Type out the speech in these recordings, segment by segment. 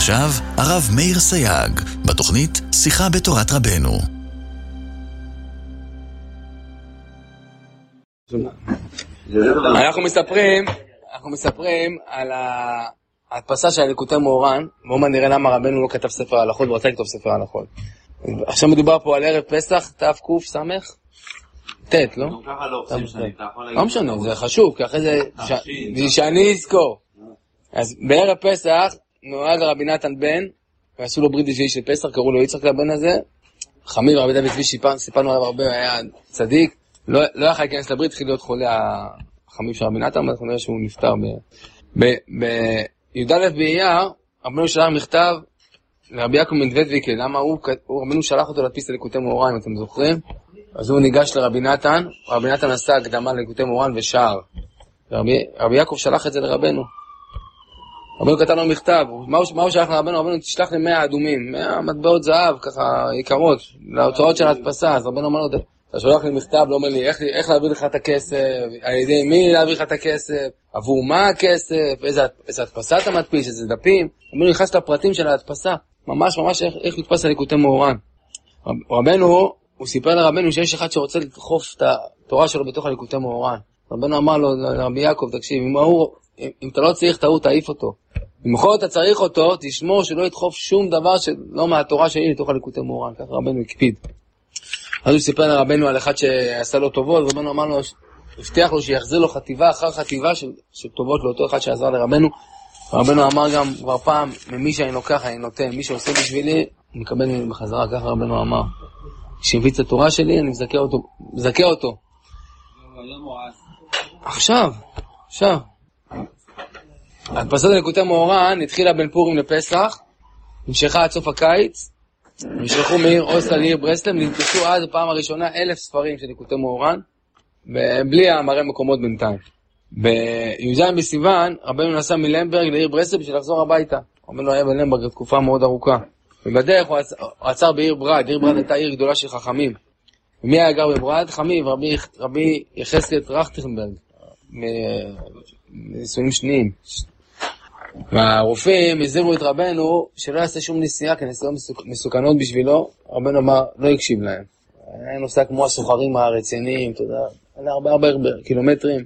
ועכשיו, הרב מאיר סייג, בתוכנית שיחה בתורת רבנו. אנחנו מספרים על ההדפסה של הליקוטי מוהר"ן, ואומה נראה למה רבנו לא כתב ספר הלכות, ורצה לכתוב ספר הלכות. עכשיו מדובר פה על ערב פסח, תק' סמך? תת, לא? לא משנה, זה חשוב, כי אחרי זה שאני אזכור. אז בערב פסח נוהג רבי נתן בן, ועשו לו ברית בשביעי של פסח, קראו לו יצחק לבן הזה. חמיב רבי דוד צבי סיפרנו עליו הרבה, היה צדיק, לא יכול להיכנס לברית, התחיל להיות חולה החמיב של רבי נתן, אנחנו נראה שהוא נפטר בי"א באייר. רבנו שלח מכתב לרבי יעקב מדוודביקל, למה רבנו שלח אותו להדפיס לליקוטי מוהר"ן, אם אתם זוכרים. אז הוא ניגש לרבי נתן, רבי נתן עשה הקדמה לליקוטי מוהר"ן ושר. רבי יעקב שלח את זה לרבנו. רבנו כתב לו מכתב, מה הוא שלח לרבנו? רבנו תשלח לי 100 אדומים, 100 מטבעות זהב, ככה יקרות, להוצאות של ההדפסה. אז רבנו אמר לו, אתה שולח לי מכתב, לא אומר לי, איך להעביר לך את הכסף, על ידי מי להעביר לך את הכסף, עבור מה הכסף, איזה הדפסה אתה מדפיס, איזה דפים. רבנו נכנס לפרטים של ההדפסה, ממש איך לדפס לליקוטי מוהר"ן. רבנו, הוא סיפר לרבנו שיש אחד שרוצה לדחוף את התורה שלו בתוך הליקוטי מוהר"ן. רבנו אמר לו, לרבי יעקב, תקשיב, אם אתה לא צריך טעות, תעיף אותו. אם בכל אתה צריך אותו, תשמור שלא ידחוף שום דבר שלא מהתורה שלי לתוך הליקוטי מוהר"ן. ככה רבנו הקפיד. אז הוא סיפר לרבנו על אחד שעשה לו טובות, רבנו אמר לו, הבטיח לו שיחזיר לו חטיבה אחר חטיבה של טובות לאותו אחד שעזר לרבנו. רבנו אמר גם כבר פעם, ממי שאני לוקח אני נותן, מי שעושה בשבילי, אני מקבל ממנו בחזרה. ככה רבנו אמר. כשהפיץ את התורה שלי, אני מזכה אותו. עכשיו. ההדפסת לליקוטי מוהר"ן התחילה בין פורים לפסח, נמשכה עד סוף הקיץ, נשלחו מעיר אוסטה לעיר ברסלב, נדפסו עד הפעם הראשונה 1,000 ספרים של ליקוטי מוהר"ן, בלי המראה מקומות בינתיים. בי"ז בסיוון, רבנו נסע מלמברג לעיר ברסלב בשביל לחזור הביתה. רבנו היה בלמברג תקופה מאוד ארוכה. ובדרך הוא עצר בעיר ברד. עיר ברד הייתה עיר גדולה של חכמים. ומי היה גר בברד? חמיב, רבי יחזקאל טרכטנברג, מנישואים שניים. והרופאים הזהירו את רבנו שלא יעשה שום נסיעה, כי נסיעות מסוכנות בשבילו. רבנו אמר, לא יקשיב להם. היה נוסע כמו הסוחרים הרציניים, אתה יודע, היה הרבה קילומטרים.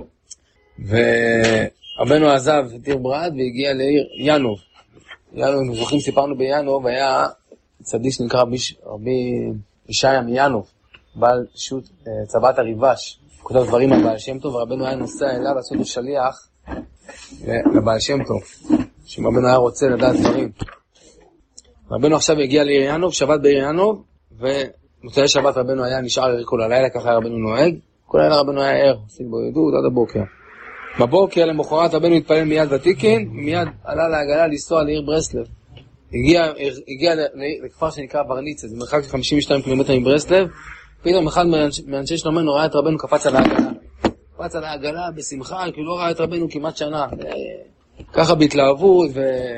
ורבנו עזב את עיר ברד והגיע לעיר ינוב. ינוב, זוכרים, סיפרנו בינוב, היה צדיק שנקרא רבי ישעיה מינוב, בעל שו"ת צבעת הריבש, כותב דברים על בעל שם טוב, ורבנו היה נוסע אליו לעשות לו שליח לבעל שם טוב, שרבנו היה רוצה לדעת דברים. רבנו עכשיו הגיע לעיר ינוב, שבת בעיר ינוב, ומוצאי שבת רבנו היה נשאר ער כל הלילה, ככה רבנו נוהג, כל הלילה רבנו היה ער, עושים בו עדות עד הבוקר. בבוקר למחרת רבנו התפלל מיד ותיקין, מיד עלה לעגלה לנסוע לעיר ברסלב. הגיע לכפר שנקרא ורניצה, זה מרחק 52 קילומטר מברסלב. פתאום אחד מאנשי שלומנו ראה את רבנו קפץ על העגלה. קפץ על העגלה בשמחה, כי לא ראה את רבנו כמעט שנה. ככה בהתלהבות,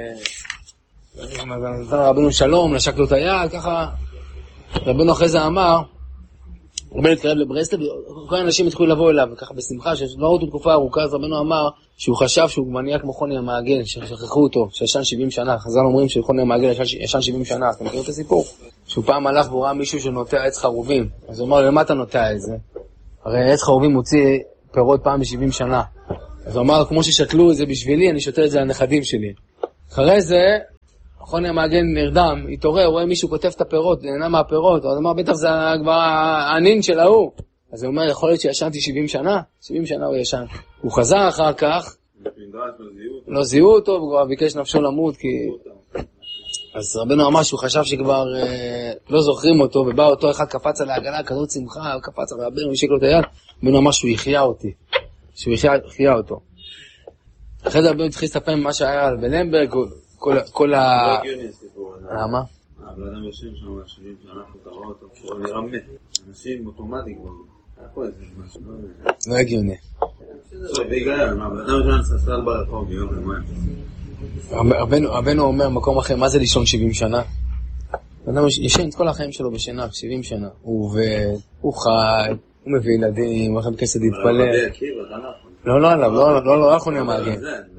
רבנו שלום, נשק לו את היד, ככה. רבנו אחרי זה אמר, רבנו התקרב לברסלב, כל האנשים התחילו לבוא אליו, וככה בשמחה, שלא ראו אותו תקופה ארוכה, אז רבנו אמר שהוא חשב שהוא מניע כמו חוני המעגל, ששכחו אותו, שישן 70 שנה, חז"ל אומרים שחוני המעגל ישן 70 שנה, אתם מכירים את הסיפור? שהוא פעם הלך והוא ראה מישהו שנוטע עץ חרובים, אז הוא אמר, למה אתה נוטע את זה? הרי עץ חרובים מוציא פירות פעם ב-70 שנה. אז הוא אמר, כמו ששתלו את זה בשבילי, אני שותה את זה לנכדים שלי. אחרי זה, חוני המעגל נרדם, התעורר, רואה מישהו כותב את הפירות, נהנה מהפירות, אז אמר, בטח זה כבר הענין של ההוא. אז הוא אומר, יכול להיות שישנתי 70 שנה? 70 שנה הוא ישן. הוא חזר אחר כך, לא זיהו אותו, והוא כבר ביקש נפשו למות, כי... אז רבנו אמר שהוא חשב שכבר לא זוכרים אותו, ובא אותו אחד קפץ על העגלה, כזאת שמחה, קפץ על רבנו, ושיק לו את היד, רבנו אמר שהוא יחיה אותי, שהוא יחיה אותו. אחרי זה רבנו התחיל לספר מה שהיה בלמברג, כל ה... לא הגיוני הסיפור. למה? אבל אדם יושב שם 70 שנה, אתה רואה אותו, הוא נראה מת. אנשים אוטומטי כבר. היה פה איזה משהו, לא הגיוני. והיגיון, אבל אדם יושב נססל ברחוב ביום למים. רבנו אומר מקום אחר, מה זה לישון 70 שנה? אדם ישן את כל החיים שלו בשינה, 70 שנה. הוא עובד, הוא חי, הוא מביא ילדים, הוא הולך בכסד להתפלל. לא עליו, לא אנחנו נהיה מעגן.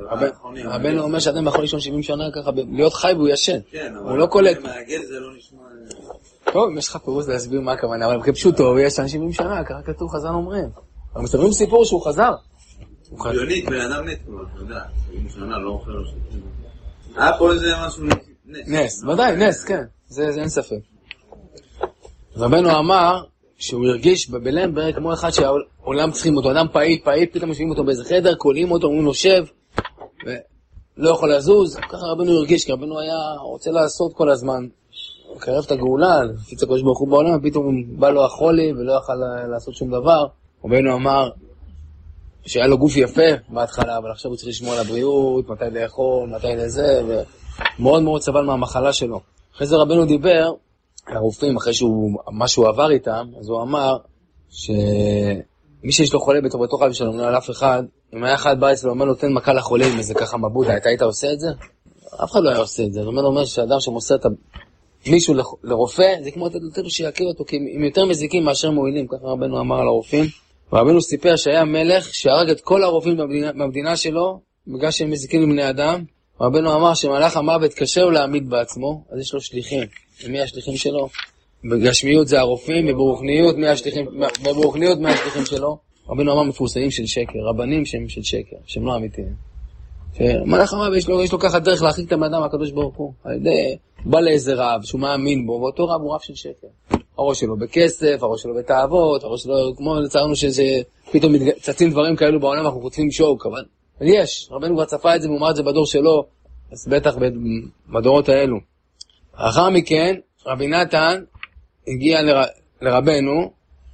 רבנו אומר שאדם יכול לישון 70 שנה ככה, להיות חי והוא ישן. כן, הוא לא קולט. מעגל זה לא נשמע... טוב, אם יש לך פירוש להסביר מה הכוונה, אבל כפשוטו, הוא ישן 70 שנה, ככה כתוב חז"ל אומרים. אבל מסתברים סיפור שהוא חזר. ביונית, בן אדם מת כבר, אתה יודע, 70 שנה לא אוכל לו שתיים. פה זה משהו נס. נס, ודאי, נס, כן. זה אין ספק. רבנו אמר שהוא הרגיש בלמברג כמו אחד שהעולם צריכים אותו, אדם פעיל, פתאום משווים אותו באיזה חדר, קולים אותו, אומרים לו שב, ולא יכול לזוז. ככה רבנו הרגיש, כי רבנו היה רוצה לעשות כל הזמן, קרב את הגאולה, פיץ הקדוש ברוך הוא בעולם, ופתאום בא לו החולי ולא יכל לעשות שום דבר. רבנו אמר שהיה לו גוף יפה בהתחלה, אבל עכשיו הוא צריך לשמור על הבריאות, מתי לאכול, מתי לזה, ומאוד מאוד סבל מהמחלה שלו. אחרי זה רבנו דיבר לרופאים, אחרי מה שהוא עבר איתם, אז הוא אמר שמי שיש לו חולה בתוך חייו שלו, לא על אף אחד, אם היה אחד בא אצלו, אומר לו, תן מכה לחולה עם איזה ככה מבודה, אתה היית עושה את זה? אף אחד לא היה עושה את זה. רבנו אומר שאדם שמוסר את מישהו לרופא, זה כמו לתת לו שיכיר אותו, כי הם יותר מזיקים מאשר מועילים, ככה רבנו אמר על הרופאים. ורבנו סיפר שהיה מלך שהרג את כל הרופאים במדינה שלו, בגלל שהם מזיקים לבני אדם. רבנו אמר שמלאך המוות קשה לו להעמיד בעצמו, אז יש לו שליחים. ומי השליחים שלו? בגשמיות זה הרופאים, בברוכניות מי השליחים שלו? רבנו אמר מפורסמים של שקר, רבנים שהם של שקר, שהם לא אמיתיים. שמלאך המוות יש לו ככה דרך להרחיק את האדם הקדוש ברוך הוא. על ידי בא לאיזה רב שהוא מאמין בו, ואותו רב הוא רב של שקר. הראש שלו בכסף, הראש שלו בתאוות, הראש שלו, כמו לצערנו שזה פתאום צצים דברים כאלו בעולם, אנחנו רוצים שוק, אבל יש, רבנו כבר צפה את זה, הוא אמר את זה בדור שלו, אז בטח בדורות האלו. אחר מכן, רבי נתן הגיע לרבנו,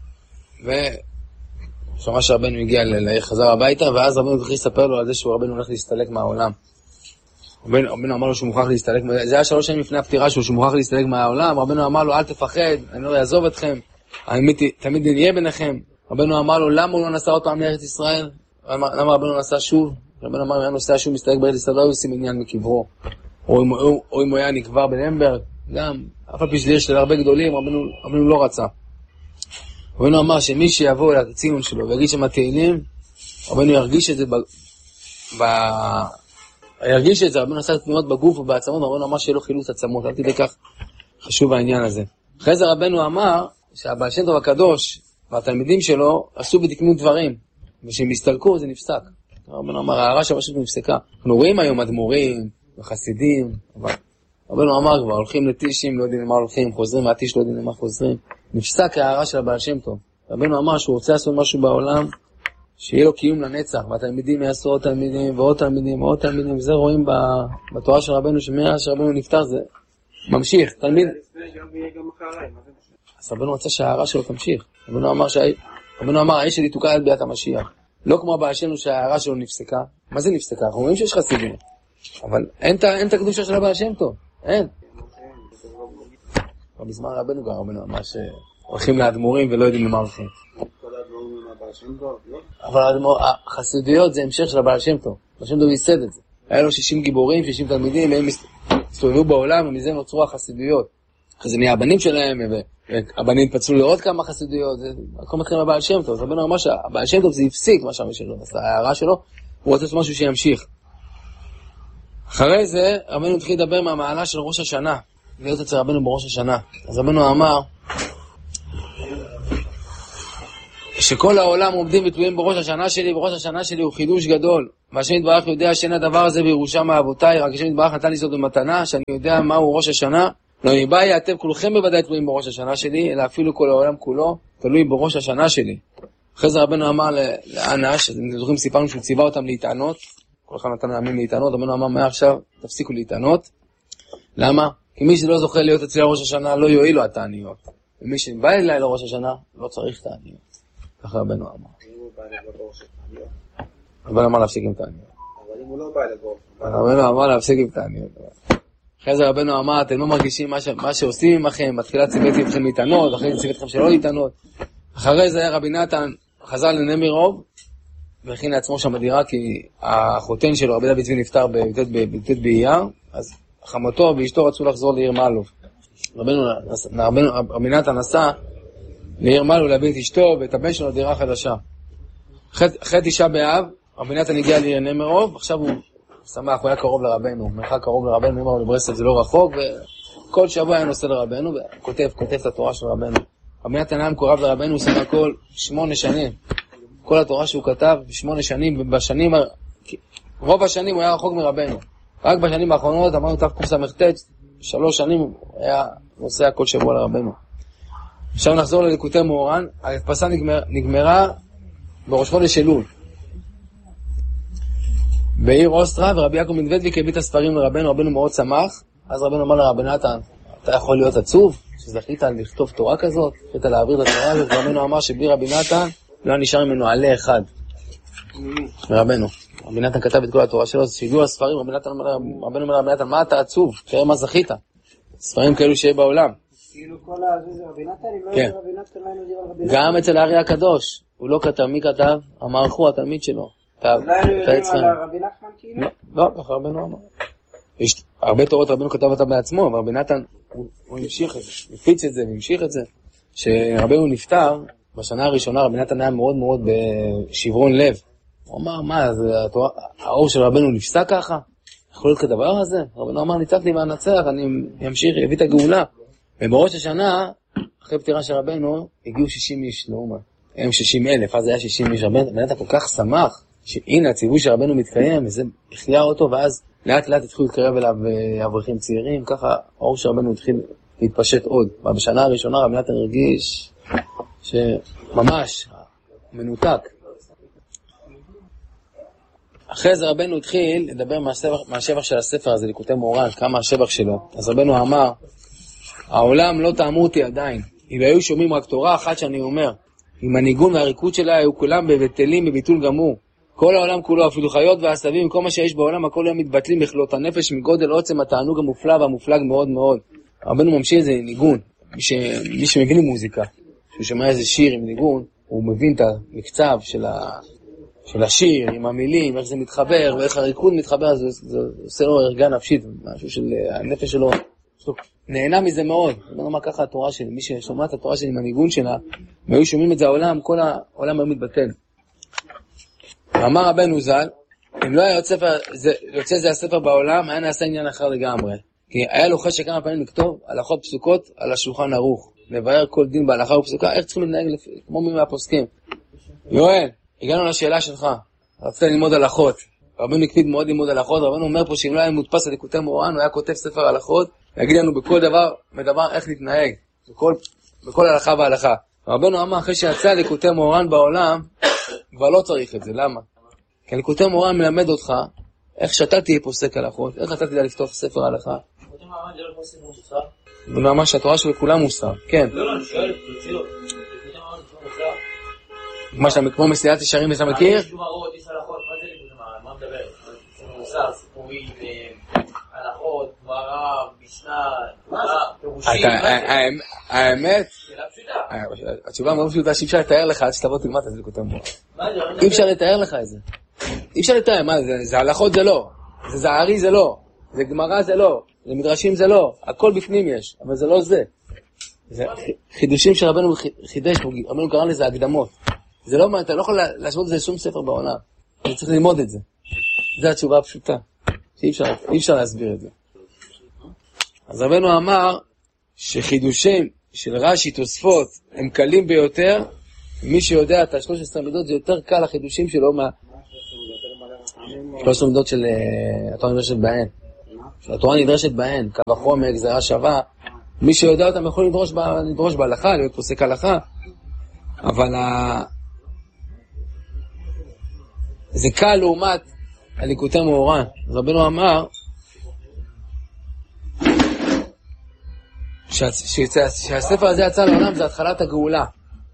ושמע שרבנו הגיע לחזר הביתה, ואז רבנו התחיל לספר לו על זה שהוא רבנו הולך להסתלק מהעולם. רבנו אמר לו שהוא מוכרח להסתלק, זה היה 3 שנים לפני הפטירה שהוא מוכרח להסתלק מהעולם. רבנו אמר לו אל תפחד, אני לא אעזוב אתכם, תמיד נהיה ביניכם. רבנו אמר לו למה הוא לא נסע עוד פעם לארץ ישראל? למה רבנו לא נסע שוב? רבנו אמר הוא נוסע שוב מסתלק בארץ ישראל, לא היו עושים עניין מקברו, או אם הוא היה נקבר בלמברג, גם אף על פי שיש של הרבה גדולים, רבנו לא רצה. רבנו אמר שמי שיבוא לציון שלו ויגיד שמה תהילים, רבנו ירגיש את זה הרגיש את זה, רבנו עשה תנועות בגוף ובעצמות, רבנו אמר שיהיה לו חילוץ עצמות, אל תדעי כך חשוב העניין הזה. אחרי זה רבנו אמר שהבעל שם טוב הקדוש והתלמידים שלו עשו ותקנו דברים, ושהם הסתלקו זה נפסק. רבנו אמר, הערה שהפשוט נפסקה. אנחנו רואים היום אדמו"רים וחסידים, אבל רבנו אמר כבר, הולכים לטישים, לא יודעים למה הולכים, חוזרים מהטיש, לא יודעים למה חוזרים. נפסק הערה של הבעל שם טוב. רבנו אמר שהוא רוצה לעשות משהו בעולם, שיהיה לו קיום לנצח, והתלמידים יעשו עוד תלמידים ועוד תלמידים ועוד תלמידים, וזה רואים בתורה של רבנו, שמאז שרבנו נפטר זה ממשיך, תלמיד. אז רבנו רוצה שההערה שלו תמשיך. רבנו אמר, האש שלי תוקע עד ביאת המשיח. לא כמו הבעל שלנו שההערה שלו נפסקה. מה זה נפסקה? אנחנו רואים שיש חסידים, אבל אין את הקדושה של הבעל שם טוב, אין. בזמן רבנו גם רבנו אמר שהולכים לאדמו"רים ולא יודעים למה הולכים. אבל החסידויות זה המשך של הבעל שם טוב. הבעל שם טוב ייסד את זה. היה לו 60 גיבורים, 60 תלמידים, הם הסתובבו בעולם, ומזה נוצרו החסידויות. אחרי זה נהיה הבנים שלהם, והבנים פצלו לעוד כמה חסידויות, הכל מתחיל מהבעל שם טוב. רבנו אמר שהבעל שם טוב זה הפסיק מה שהרבי שלו, אז ההערה שלו, הוא רוצה לעשות משהו שימשיך. אחרי זה, רבנו התחיל לדבר מהמעלה של ראש השנה, להיות אצל רבנו בראש השנה. אז רבנו אמר, שכל העולם עומדים ותלויים בראש השנה שלי, וראש השנה שלי הוא חידוש גדול. והשם יתברך יודע שאין הדבר הזה בירושה מאבותיי, רק השם יתברך נתן לי זאת במתנה, שאני יודע מהו ראש השנה. לא ניבאי, אתם כולכם בוודאי תלויים בראש השנה שלי, אלא אפילו כל העולם כולו תלוי בראש השנה שלי. אחרי זה רבנו אמר לאנש, אתם זוכרים סיפרנו שהוא ציווה אותם להתענות, כל אחד נתן להם להתענות, רבנו אמר מעכשיו תפסיקו להתענות. למה? כי מי שלא זוכה להיות אצלי ראש השנה לא יועיל לו התעניות. ומי שבא אליי לראש השנה לא צריך תעניות. ככה רבנו אמר. רבנו אמר להפסיק עם תעניות. אבל אם הוא לא בא לבוא. רבנו אמר להפסיק עם תעניות. אחרי זה רבנו אמר, אתם לא מרגישים מה שעושים עמכם, בתחילה ציוויתי אתכם להתענות, אחרי זה ציוויתי אתכם שלא להתענות. אחרי זה רבי נתן חזר לנמירוב, והכין לעצמו שם דירה, כי החותן שלו, רבי דוד צבי נפטר בט' באייר, אז חמותו ואשתו רצו לחזור לעיר מעלוב. רבי נתן נסע לעיר מעלוב להביא את אשתו ואת הבן שלו דירה חדשה. אחרי 9 באב, רבי נתן הגיע לעיר נמירוב, עכשיו הוא שמח, הוא היה קרוב לרבנו, מרחק קרוב לרבנו, אמר לברסלב זה לא רחוק, וכל שבוע היה נושא לרבנו, וכותב את התורה של רבנו. רבי נתן היה מקורב לרבנו, הוא סך הכל 8 שנים. כל התורה שהוא כתב 8 שנים, ובשנים, רוב השנים הוא היה רחוק מרבנו. רק בשנים האחרונות, אמרנו תקס"ט, 3 שנים היה נוסע כל שבוע לרבנו. עכשיו נחזור לליקוטי מאורן, ההדפסה נגמרה בראש חודש אלול. בעיר אוסטרה, ורבי יעקב מדוודליק הביא את הספרים לרבנו, רבנו מאוד שמח, אז רבנו אמר לרבי נתן, אתה יכול להיות עצוב, שזכית לכתוב תורה כזאת, זכית להעביר את התורה הזאת, ורבנו אמר שבלי רבי נתן, לא נשאר ממנו עלה אחד. מרבנו. רבי נתן כתב את כל התורה שלו, שהגיעו הספרים, רבנו אומר לרבי נתן, מה אתה עצוב? תראה מה זכית. ספרים כאלו שיהיה בעולם. כאילו כל זה רבי נתן, אם לא יהיה רבי נתן, לא היינו יודעים על רבי נתן. גם אצל הארי הקדוש, הוא לא כתב, מי כתב? המערכו, התלמיד שלו. אולי היינו יודעים על רבי נחמן כאילו? לא, ככה רבנו אמר. יש הרבה תורות רבנו כתב אותה בעצמו, אבל רבי נתן, הוא המשיך את זה, הפיץ את זה והמשיך את זה. כשרבנו נפטר, בשנה הראשונה רבי נתן היה מאוד מאוד בשברון לב. הוא אמר, מה, האור של רבנו נפסק ככה? יכול להיות כדבר הזה? רבנו אמר, ניצחתי ואנצח, אני אמשיך, יביא את הגאולה. ובראש השנה, אחרי פטירה של רבנו, הגיעו 60 איש לאומה. הם 60,000, אז היה 60 איש. רבי נתן כל כך שמח, שהנה הציווי של רבנו מתקיים, וזה החיה אותו, ואז לאט לאט התחילו להתקרב אליו אברכים צעירים, ככה האור של רבנו התחיל להתפשט עוד. ובשנה הראשונה רבי נתן הרגיש שממש מנותק. אחרי זה רבנו התחיל לדבר מהשבח של הספר הזה, ליקוטי מאורן, כמה השבח שלו. אז רבנו אמר, העולם לא טעמו אותי עדיין, אם היו שומעים רק תורה אחת שאני אומר, עם הניגון והריקוד שלה היו כולם בבטלים, בביטול גמור. כל העולם כולו, אפילו חיות ועשבים, כל מה שיש בעולם, הכל הם מתבטלים בכלות הנפש מגודל עוצם התענוג המופלא והמופלג מאוד מאוד. רבנו ממשיך את זה ניגון, מי שמבין מוזיקה, שהוא שומע איזה שיר עם ניגון, הוא מבין את המקצב של השיר, עם המילים, איך זה מתחבר, ואיך הריקוד מתחבר, אז זה עושה לו הרגעה נפשית, משהו של הנפש שלו, נהנה מזה מאוד. אני אומר ככה התורה שלי, מי ששומע את התורה שלי עם הניגון שלה, והיו שומעים את זה העולם, כל העולם היה מתבטל. אמר רבנו ז"ל, אם לא היה יוצא זה הספר בעולם, היה נעשה עניין אחר לגמרי. כי היה לו חשק כמה פעמים לכתוב הלכות פסוקות על השולחן ערוך, לבאר כל דין בהלכה ופסוקה, איך צריכים להתנהג כמו מי מהפוסקים. יואל, הגענו לשאלה שלך, רצית ללמוד הלכות. רבנו הקפיד מאוד ללמוד הלכות, רבנו אומר פה שאם לא היה מודפס על ליקוטי מאורן, הוא היה כותב ספר הלכות, להגיד לנו בכל דבר איך להתנהג, בכל הלכה והלכה. רבנו אמר אחרי שיצא ליקוטי מאורן בעולם, כבר לא צריך את זה, למה? כי ליקוטי מאורן מלמד אותך איך שאתה תהיה פוסק הלכות, איך אתה תדע לכתוב ספר הלכה. ליקוטי מאורן זה לא כמו ספר מוסר? זה ממש שהתורה של כולם מוסר, כן. לא, אני שואל, תצילות. ליקוטי מאורן זה כמו מוסר? כמו מסילת ישרים אתה מכיר? יש גמרות, יש הלכות, מה זה ליקוטי מאורן? מה מדבר? ספר מוסר, סיפורים, הלכות, גמרא, משנה, פירושים. האמת, שאלה פשוטה. התשובה מאוד פשוטה שאי אפשר לתאר לך עד שתבוא תלמד את זה ליקוטי מאורן. אי אפשר לתאר לך את זה. אי אפר לתאר, מה זה הלכות זה לא, זה זערי זה לא, זה גמרא זה לא, זה מדרשים זה לא, הכל בפנים יש, אבל זה לא זה. זה חידושים שרבנו חידש, רבנו קרא לזה הקדמות. זה לא, אתה לא יכול להשוות את זה לשום ספר בעולם. אתה צריך ללמוד את זה. זו התשובה הפשוטה. אי אפשר להסביר את זה. אז רבנו אמר שחידושים של רש"י תוספות הם קלים ביותר, מי שיודע את ה-13 מידות זה יותר קל החידושים שלו מה... 13 מידות של התורה נדרשת בהן. התורה נדרשת בהן, קו החומר, גזרה שווה. מי שיודע אותם יכול לדרוש בהלכה, להיות פוסק הלכה. אבל זה קל לעומת הליקוטי מאורן. רבנו אמר שהספר הזה יצא לעולם זה התחלת הגאולה.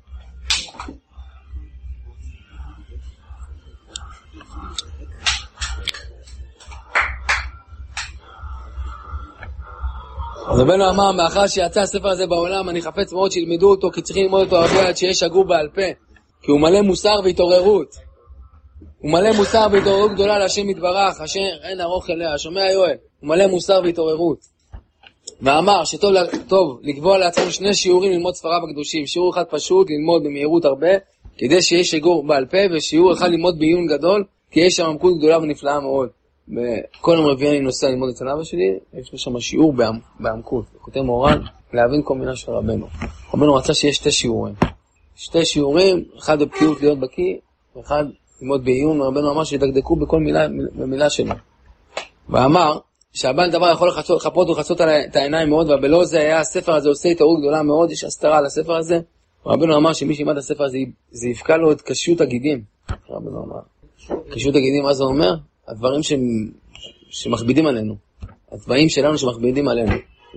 אז רבנו אמר, מאחר שיצא הספר הזה בעולם, אני חפץ מאוד שילמדו אותו, כי צריכים ללמוד אותו הרבה עד שיש שגור בעל פה, כי הוא מלא מוסר והתעוררות. הוא מלא מוסר והתעוררות גדולה להשם יתברך, אשר אין ארוך אליה. שומע יואל, הוא מלא מוסר והתעוררות. ואמר שטוב לקבוע לעצמנו 2 שיעורים ללמוד ספריו הקדושים. שיעור אחד פשוט, ללמוד במהירות הרבה, כדי שיש שגור בעל פה, ושיעור אחד ללמוד בעיון גדול, כי יש שם עמקות גדולה ונפלאה מאוד. כל יום רביעי אני נוסע ללמוד אצל אבא שלי, יש לו שם שיעור בעמקות, כותב מורן, להבין כל מילה של רבנו. רבנו רצה שיש שתי שיעורים, אחד בבקיאות להיות בקיא, ואחד ללמוד בעיון, רבנו אמר שידקדקו בכל מילה שלו. ואמר שהבעל דבר יכול לחפות ולחצות את העיניים מאוד, ובלא זה היה הספר הזה עושה התערות גדולה מאוד, יש הסתרה על הספר הזה. רבנו אמר שמי שימד הספר הזה, זה יפקע לו את קשיות הגידים. רבנו אמר, קשיות הגידים, מה זה אומר? הדברים שמכבידים עלינו. הדברים שלנו שמכבידים עלינו.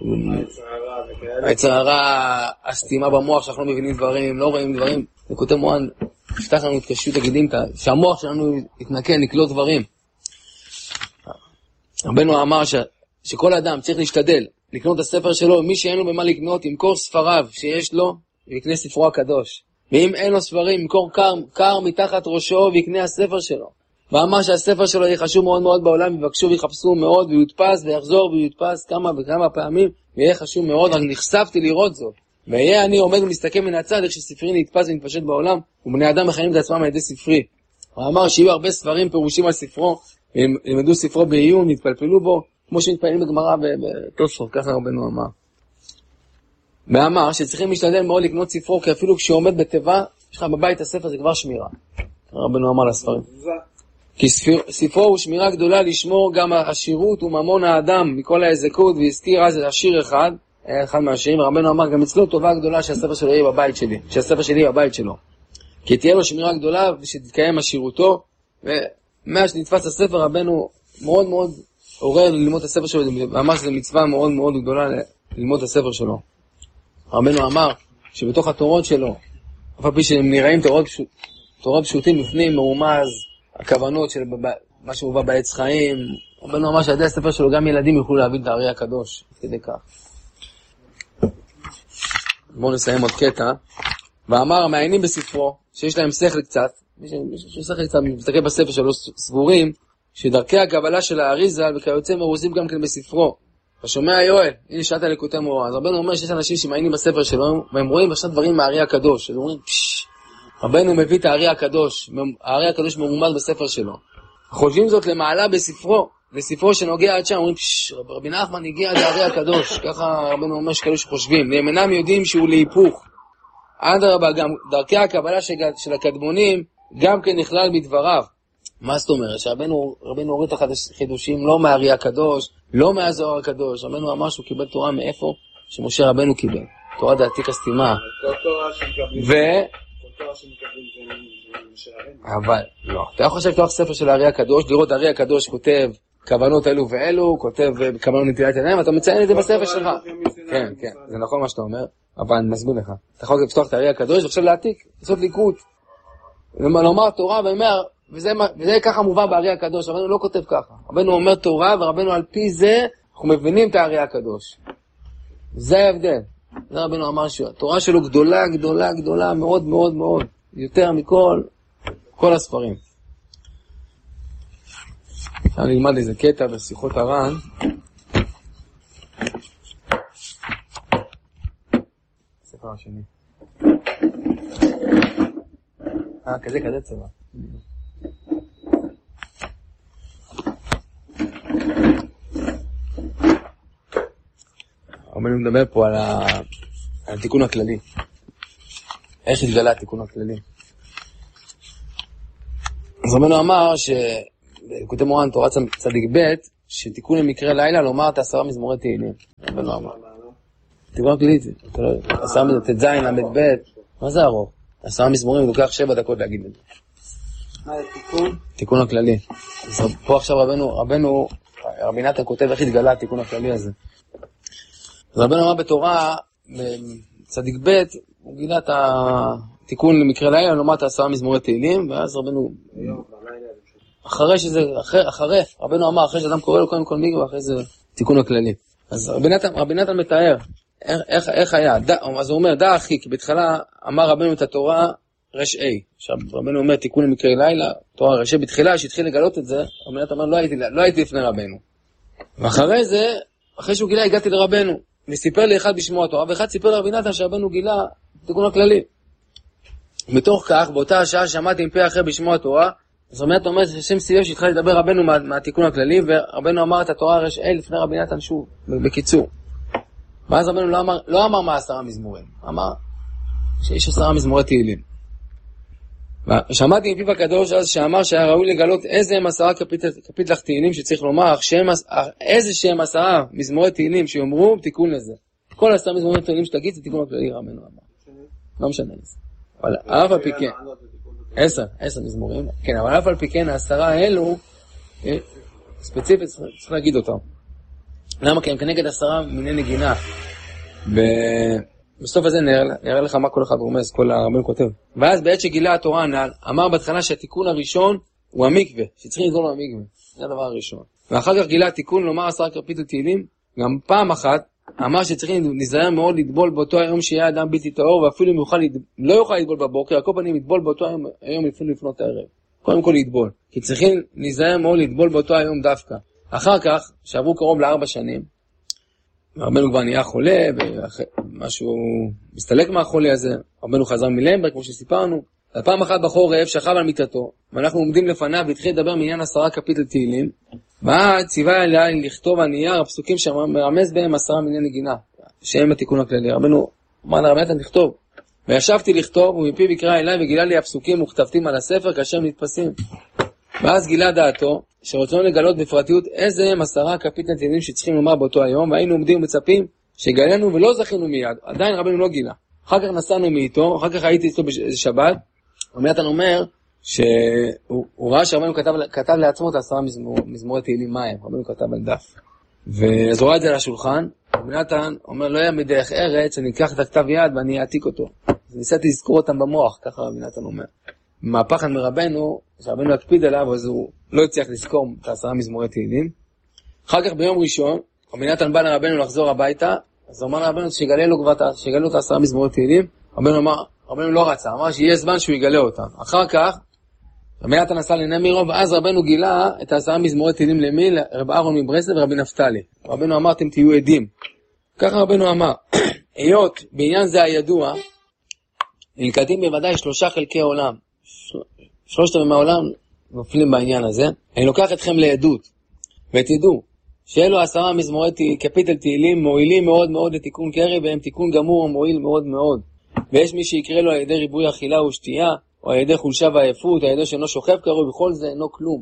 היצר הרע, הסתימה במוח שאנחנו לא מבינים דברים, לא רואים דברים. זה כותב מורן, יפתח לנו את קשיות הגידים, שהמוח שלנו יתנקה, נקלוט דברים. רבנו אמר שכל אדם צריך להשתדל לקנות את הספר שלו, מי שאין לו במה לקנות, ימכור ספריו שיש לו, ויקנה ספרו הקדוש. ואם אין לו ספרים, ימכור קר מתחת ראשו, ויקנה הספר שלו. ואמר שהספר שלו יהיה חשוב מאוד מאוד בעולם, יבקשו ויחפשו מאוד, ויודפס ויחזור ויודפס כמה וכמה פעמים, ויהיה חשוב מאוד, רק נחשפתי לראות זאת. ויהיה אני עומד ומסתכל מן הצד, איך שספרי נתפס ונתפשט בעולם, ובני אדם מכנים את עצמם על ידי ספרי. הוא אמר שיהיו הרבה ספרים פירושים על ספרו, ילמדו ספרו בעיון, יתפלפלו בו, כמו שמתפעלים בגמרא בתוספות, ככה רבנו אמר. ואמר שצריכים להשתדל מאוד לקנות ספרו, כי אפילו כשהוא עומד בטבע, יש לך בבית הספר זה כבר שמירה. רבנו אמר לספרים. כי ספרו הוא שמירה גדולה לשמור גם העשירות וממון האדם מכל ההזקות, והזכיר אז עשיר אחד מהעשירים, רבנו אמר גם אצלו טובה גדולה שהספר שלו יהיה בבית שלי, שהספר שלי יהיה בבית שלו. כי תהיה לו שמירה גדולה ושתתקיים עשירותו, ומאז שנתפס הספר רבנו מאוד מאוד עורר ללמוד את הספר שלו, ואמר שזו מצווה מאוד מאוד גדולה ללמוד את הספר שלו. רבנו אמר שבתוך התורות שלו, אף על פי שהם נראים תורות פשוטים בפנים, מרומז, הכוונות של מה שהובא בעץ חיים, רבנו אמר שעדי הספר שלו גם ילדים יוכלו להבין את הארי הקדוש, כדי כך. בואו נסיים עוד קטע. ואמר המעיינים בספרו, שיש להם שכל קצת, מי ששכל קצת מסתכל בספר שלו, סבורים, שדרכי הקבלה של האריזה וכיוצא מרוזים גם כן בספרו. ושומע יואל, הנה שעת הליקוטי מורה. אז רבנו אומר שיש אנשים שמעיינים בספר שלו, והם רואים עכשיו דברים מהארי הקדוש. אז אומרים, רבנו מביא את הארי הקדוש, הארי הקדוש מרומז בספר שלו. חושבים זאת למעלה בספרו שנוגע עד שם, אומרים, רבי נחמן הגיע עד הארי הקדוש. ככה רבנו אומר שכאלו שחושבים. והם אינם יודעים שהוא להיפוך. אדרבה, גם דרכי הקבלה של הקדמונים גם כן נכלל בדבריו. מה זאת אומרת? שרבנו הוריד את החידושים לא מהארי הקדוש, לא מהזוהר הקדוש. רבנו אמר שהוא קיבל תורה מאיפה? שמשה רבנו קיבל. תורה דעתיק הסתימה. אבל לא. אתה יכול לפתוח ספר של הארי הקדוש, לראות הארי הקדוש כותב כוונות אלו ואלו, כותב כוונות נטילת ידיים, אתה מציין את זה בספר שלך. כן, זה נכון מה שאתה אומר, אבל אני מסביר לך. אתה יכול לפתוח את הארי הקדוש ועכשיו להעתיק, לעשות ליקוט. לומר תורה ואומר, וזה ככה מובא בארי הקדוש, רבנו לא כותב ככה. רבנו אומר תורה, ורבנו על פי זה, אנחנו מבינים את הארי הקדוש. זה ההבדל. זה רבנו אמר שהתורה שלו גדולה, גדולה, גדולה, מאוד מאוד מאוד, יותר מכל הספרים. אני אלמד איזה קטע בשיחות הר"ן. הספר השני. כזה צבא. אבל אני מדבר פה על התיקון הכללי. איך התגלה התיקון הכללי? אז רבנו אמר כותב מורן תורה צדיק ב' שתיקון למקרה לילה לומר את 10 מזמורי תהילים. רבנו אמר. תיקון הכללי, 10 ט"ז ל"ב, מה זה ארוך? 10 מזמורים, לוקח 7 דקות להגיד את זה. מה זה תיקון? תיקון הכללי. אז פה עכשיו רבי נתן כותב איך התגלה התיקון הכללי הזה. אז רבנו אמר בתורה, צדיק ב' הוא גילה את התיקון למקרה לילה לומר את 10 מזמורי תהילים, ואז רבנו אחרי רבנו אמר, אחרי שאדם קורא לו קודם כל מיגו, ואחרי זה תיקון הכללי. אז רבי נתן מתאר, איך היה? אז הוא אומר, דע אחי, כי בתחילה אמר רבנו את התורה רשע. עכשיו, רבנו אומר תיקון למקרה לילה, תורה רשע בתחילה, שהתחיל לגלות את זה, רבי נתן אומר, לא הייתי לפני רבנו. ואחרי זה, אחרי שהוא גילה, הגעתי לרבנו, וסיפר לי אחד בשמו התורה, ואחד סיפר לרבי נתן שרבנו גילה תיקון הכללי. מתוך כך, באותה השעה שמעתי עם פה אחר בשמו התורה, זאת אומרת, השם סייב שהתחיל לדבר רבנו מהתיקון הכללי, ורבנו אמר את התורה הרשעי לפני רבי נתן שוב, בקיצור. ואז רבנו לא אמר מה 10 מזמורים, אמר שיש 10 מזמורי תהילים. שמעתי מפיו הקדוש אז שאמר שהיה ראוי לגלות איזה הם 10 קפיטלך תהילים שצריך לומר, איזה שהם 10 מזמורי תהילים שיאמרו, תיקון לזה. כל 10 מזמורי תהילים שתגיד זה תיקון הכללי, רבנו אמר. לא משנה לזה. אבל אף על פי כן, 10 מזמורים, כן, אבל אף על פי כן 10 האלו, ספציפית צריך להגיד אותם. למה? כי הם כנגד 10 מיני נגינה. בסוף הזה נראה לך מה כל אחד רומז, כל הרבנו כותב. ואז בעת שגילה התורה הנ"ל, אמר בהתחלה שהתיקון הראשון הוא המקווה, שצריכים לגדול במקווה. זה הדבר הראשון. ואחר כך גילה התיקון לומר 10 קפיטל תהילים, גם פעם אחת אמר שצריכים להיזהר מאוד לטבול באותו היום שיהיה אדם בלתי טהור, ואפילו אם לא יוכל לטבול בבוקר, כל פנים לטבול באותו היום אפילו לפנות הערב. קודם כל לטבול, כי צריכים להיזהר מאוד לטבול באותו היום דווקא. אחר כך, שעברו קרוב ל4 שנים, רבנו כבר נהיה חולה, ומשהו מסתלק מהחולה הזה, רבנו חזר מלמברג, כמו שסיפרנו, הפעם אחת בחורף שכב על מיטתו, ואנחנו עומדים לפניו והתחיל לדבר מעניין 10 קפיטל תהילים, ואז ציווה אליי לכתוב על נייר הפסוקים שמרמז בהם 10 מיני נגינה, שהם התיקון הכללי. רבנו אמר לרבי נתן לכתוב, וישבתי לכתוב, ומפיו יקרא אליי וגילה לי הפסוקים וכתבתים על הספר כאשר הם נתפסים. ואז גילה דעתו, שרוצנו לגלות בפרטיות איזה הם 10 קפיטל תהילים שצריכים לומר באותו היום, והיינו עומדים ומצפים שגלנו ולא זכינו מיד, עדיין רבנו לא גילה. אחר כך נסענו מאיתו, אחר כך הייתי איתו באיזה שבת, רבי נתן אומר שהוא ראה שרבנו כתב לעצמו את 10 מזמורי תהילים מים, רבנו כתב על דף. ואז הוא ראה את זה על השולחן, רבי נתן אומר לא היה מדרך ארץ, אני אקח את הכתב יד ואני אעתיק אותו. אז ניסיתי לזכור אותם במוח, ככה רבי נתן אומר. מהפחד מרבנו, שרבנו הקפיד עליו, אז הוא לא הצליח לזכור את 10 מזמורי תהילים. אחר כך ביום ראשון, רבי נתן בא לרבנו לחזור הביתה, אז הוא אמר לרבנו שיגלה את 10 מזמורי תהילים, רבנו לא רצה, אמר שיהיה זמן שהוא יגלה אותם. אחר כך, רבי נתן נסע לנמירו, ואז רבנו גילה את 10 מזמורי תהילים למי? לרב אהרון מברסלב ורבי נפתלי. רבנו אמר, אתם תהיו עדים. ככה רבנו אמר, היות בעניין זה הידוע, נלכדים בוודאי 3 חלקי עולם. 3 מהעולם נופלים בעניין הזה. אני לוקח אתכם לעדות, ותדעו שאלו 10 מזמורי קפיטל תהילים מועילים מאוד מאוד לתיקון קרי, והם תיקון גמור ומועיל מאוד מאוד. ויש מי שיקרא לו על ידי ריבוי אכילה ושתייה, או על ידי חולשה ועייפות, על ידי שאינו שוכב קרוב, וכל זה אינו כלום.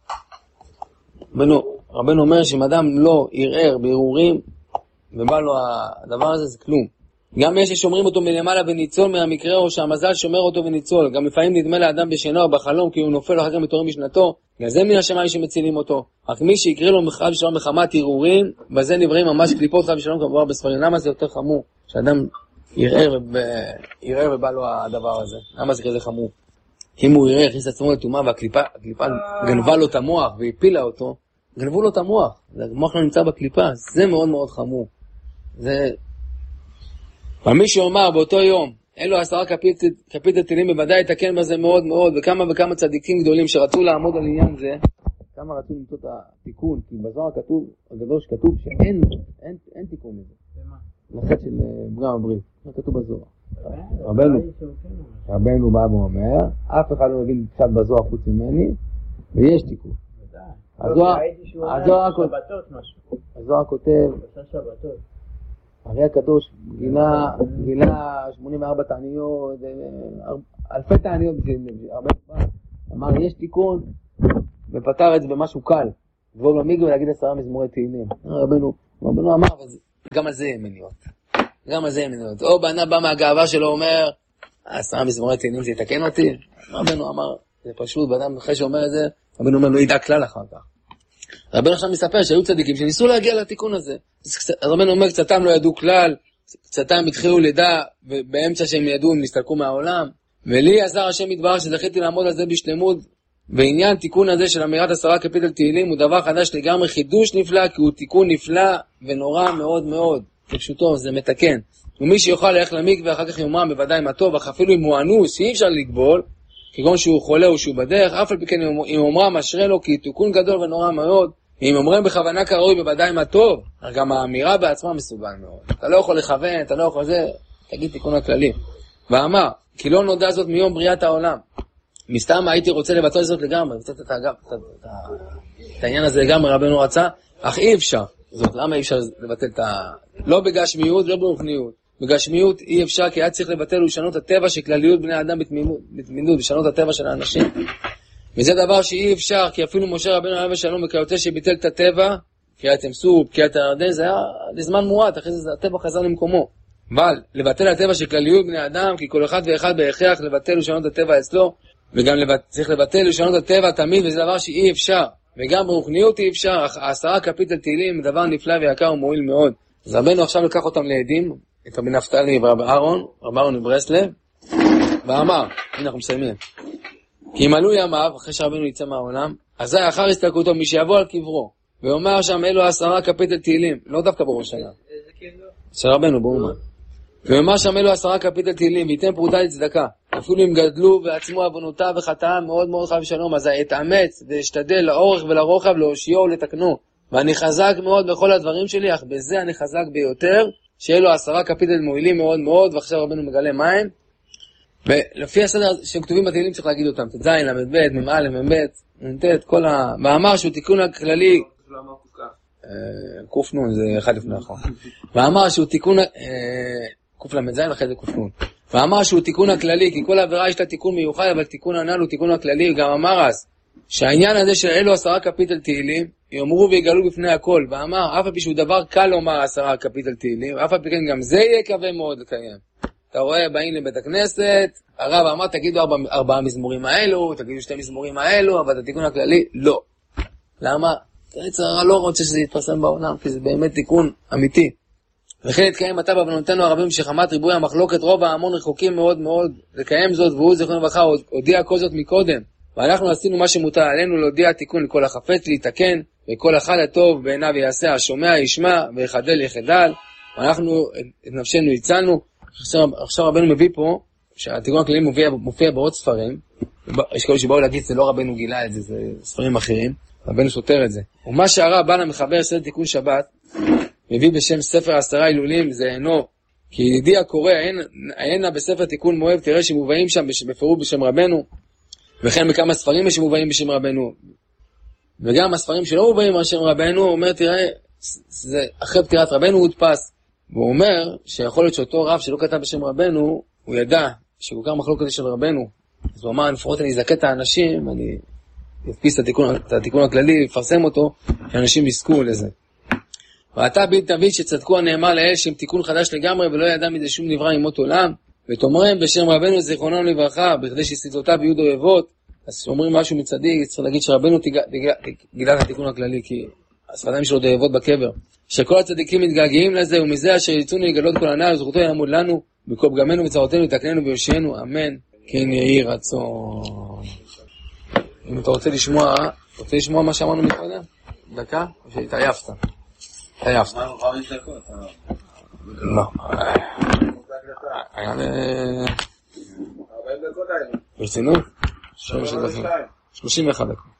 רבנו אומר שאם אדם לא ירער בערעורים, ובא לו הדבר הזה, זה כלום. גם יש ששומרים אותו מלמעלה וניצול מהמקרה, או שהמזל שומר אותו וניצול. גם לפעמים נדמה לאדם בשינה או בחלום, כי הוא נופל אחר כך מתעורר משנתו, זה מן השמיים שמצילים אותו. רק מי שיקרא לו חס ושלום מחמת ערעורים, בזה נבראים ממש קליפות חס ושלום כמובן בספרים. למה זה יותר חמור? שאדם ירער ובא לו הדבר הזה. למה זה כזה חמור? אם הוא ירער, הכניס עצמו לטומאה והקליפה גנבה לו את המוח והפילה אותו, גנבו לו את המוח. המוח לא נמצא בקליפה, זה מאוד מאוד חמור. זה... ומי שאומר באותו יום, אלו 10 קפיטל תהילים בוודאי יתקן בזה מאוד מאוד, וכמה וכמה צדיקים גדולים שרצו לעמוד על עניין זה, כמה רצו למצוא את התיקון, כי בזוהר כתוב, הגדול שכתוב שאין תיקון לזה. לחטא של פגם הברית, זה כתוב בזוהר. רבנו בא ואומר, אף אחד לא מבין קצת בזוהר חוץ ממני, ויש תיקון. הזוהר כותב, הרי הקדוש גילה 84 תעניות, אלפי תעניות, אמר יש תיקון, ופתר את זה במשהו קל, ובוא במקווה ולהגיד 10 מזמורי תהילים. רבנו אמר, גם על זה יהיה מניות. או בנה בא מהגאווה שלו אומר, 10 מזמורי תהילים זה יתקן אותי. רבנו אמר, זה פשוט, באדם אחרי שאומר את זה, רבנו אומר, לא ידע כלל אחר כך. רבנו עכשיו מספר שהיו צדיקים שניסו להגיע לתיקון הזה. רבנו אומר, קצתם לא ידעו כלל, קצתם התחילו לדע, ובאמצע שהם ידעו הם נסתלקו מהעולם. ולי עזר השם יתברך שזכיתי לעמוד על זה בשלמות, ועניין תיקון הזה של אמירת 10 קפיטל תהילים הוא דבר חדש לגמרי, חידוש נפלא, כי הוא תיקון נפלא ונורא מאוד מאוד. כפשוטו, זה מתקן. ומי שיוכל ללכת למקווה ואחר כך יומם בוודאי מה טוב, אך אפילו אם הוא אנוס, שאי אפשר לגבול, כגון שהוא חולה או שהוא בדרך, אף על פי כן אם אומרם אשרה לו, כי תיקון גדול ונורא מאוד, אם אומרים בכוונה כראוי בוודאי מה טוב, גם האמירה בעצמה מסוגל מאוד. אתה לא יכול לכוון, אתה לא יכול זה, תגיד תיקון הכללי. ואמר, כי לא נודע זאת מיום בריאת העולם. מסתם הייתי רוצה לבטל זאת לגמרי, את העניין הזה לגמרי רבנו רצה, אך אי אפשר. זאת, למה אי אפשר לבטל לא בגשמיות, לא ברוחניות. בגשמיות אי אפשר, כי היה צריך לבטל ולשנות הטבע של כלליות בני האדם בתמידות, לשנות הטבע של האנשים. וזה דבר שאי אפשר, כי אפילו משה רבנו עליו השלום וכיוצא שביטל את הטבע, קריאת ים סוף, קריאת הירדן, זה היה לזמן מועט, אחרי זה הטבע חזר למקומו. אבל לבטל הטבע של כלליות בני האדם, כי כל אחד ואחד בהכרח לבטל ולשנות הטבע אצלו, וגם צריך לבטל ולשנות הטבע תמיד, וזה דבר שאי אפשר. וגם ברוחניות אי אפשר, 10 קפיטל תהילים, דבר נפלא ויקר ומועיל מאוד. אז רבנו עכשיו לקח אותם לעדים, את רבי נפתלי ורב אהרון מברסלב, ואמר, הנה אנחנו מסיימים, כי אם עלו ימיו, אחרי שרבנו יצא מהעולם, אזי אחר הסתלקותו מי שיבוא על קברו, ואומר שם אלו 10 קפיטל תהילים, לא דווקא בראש השנה. איזה קבר? של רבנו באומן. ואומר שם אלו 10 קפיטל תהילים, וייתן פרוטה לצדקה. אפילו אם גדלו ועצמו עוונותיו וחטאם מאוד מאוד חי ושלום, אז אתאמץ ואשתדל לאורך ולרוחב להושיעו ולתקנו. ואני חזק מאוד בכל הדברים שלי, אך בזה אני חזק ביותר, שאלו 10 קפיטל מועילים מאוד מאוד, ועכשיו רבנו מגלה מים. ולפי הסדר שהם כתובים בתהילים צריך להגיד אותם, ט"ז, ל"ב, מ"א, מ"ב, נ"ט, כל ואמר שהוא תיקון הכללי, קופנון, זה אחד לפני האחרון. ואמר שהוא תיקון, קופל"ז, אחרי זה קופנון. ואמר שהוא תיקון הכללי, כי כל עבירה יש לה תיקון מיוחד, אבל תיקון הנ"ל הוא תיקון הכללי, וגם אמר אז, שהעניין הזה של אלו 10 קפיטל תהילים, יאמרו ויגלו בפני הכל, ואמר, אף על פי שהוא דבר קל לומר 10 קפיטל תהילים, אף על פי כן גם זה יהיה קווה מאוד לקיים. אתה רואה, באים לבית הכנסת, הרב אמר, תגידו 4 מזמורים האלו, תגידו 2 מזמורים האלו, אבל את התיקון הכללי, לא. למה? יצר הרע לא רוצה שזה יתפרסם בעולם, כי זה באמת תיקון אמיתי. וכן התקיים עתה בעוונותינו הרבים שחמת ריבוי המחלוקת, רוב ההמון רחוקים מאוד מאוד לקיים זאת, והוא זיכרונו לברכה הודיע כל זאת מקודם. ואנחנו עשינו מה שמוטל עלינו להודיע תיקון לכל החפץ להתקן, וכל אחד הטוב בעיניו יעשה, השומע ישמע, ויחדל יחדל. ואנחנו את נפשנו הצלנו. עכשיו רבנו מביא פה, שהתיקון הכללי מופיע בעוד ספרים, יש כאלה שבאו להגיד, זה לא רבנו גילה את זה, זה ספרים אחרים, רבנו סותר את זה. ומה שהרב בא למחבר סדר תיקון שבת, מביא בשם ספר 10 הילולים, זה אינו, כי ידידי הקורא, העיינה בספר תיקון מואב, תראה שמובאים שם בפירוט בשם רבנו, וכן בכמה ספרים יש שמובאים בשם רבנו, וגם הספרים שלא מובאים בשם רבנו, הוא אומר, תראה, זה אחרי פטירת רבנו הוא הודפס, והוא אומר שיכול להיות שאותו רב שלא כתב בשם רבנו, הוא ידע שכל כך מחלוקת של רבנו, אז הוא אמר, לפחות אני אזכה את האנשים, אני אדפיס את התיקון הכללי, לפרסם אותו, שאנשים יזכו לזה. ואתה תבין שצדקו הנאמר לאל שהם תיקון חדש לגמרי, ולא ידע מזה שום נברא ממות עולם, ותאמרם בשם רבנו זיכרונם לברכה, בכדי ששדותיו יהיו אוהבות. אז כשאומרים משהו מצדיק, צריך להגיד שרבנו גילה את התיקון הכללי, כי השפתיים שלו אוהבות בקבר. שכל הצדיקים מתגעגעים לזה, ומזה אשר ירצונו לגלות כל הנ"ל, וזכותו יעמוד לנו, בכל פגמנו וצרותינו יתקננו ויושיענו, אמן. כן יהי רצון. אם אתה רוצה לשמוע מה שאמרנו מקודם? דקה? או שהתעייפת? התעייפת. אמרנו 5 דקות. לא. היה 40 דקות היינו. ברצינות? 31 דקות.